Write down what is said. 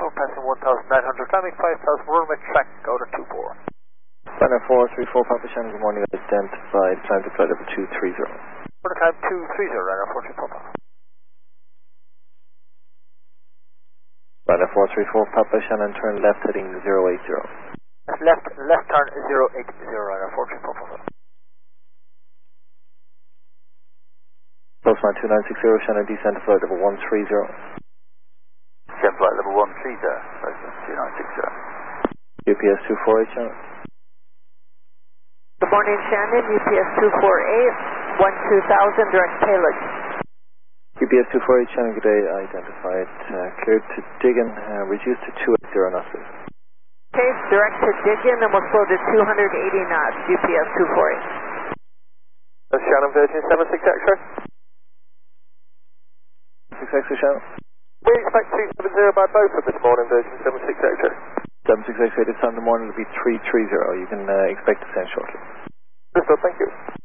passing 1,900, climbing 5,000, runway track, outer 24. Runway 434 Papa Shannon, good morning, identified, climb to flight level 230. Runway climb 230, runway 434 Papa. Runway 434 Papa Shannon, turn left heading 080. Left turn 080, runway 434 Papa. Postman 2960, Shannon, descend to flight level 130. Descend flight level 130, Postman 2960. UPS 248, Shannon. Good morning, Shannon, UPS 248, 12000, direct payload. UPS 248, Shannon, good day, identified, cleared to Diggin, reduced to 280 knots. Okay, direct to Diggin, and we'll slow to 280 knots, UPS 248. That's Shannon, Virgin 76 X-ray. 6 X-ray, Shannon. We expect 270 by Beaufort this morning, Virgin 76 X-ray. 76 X-ray, this time in the morning will be 330, you can expect to send shortly. Crystal, thank you.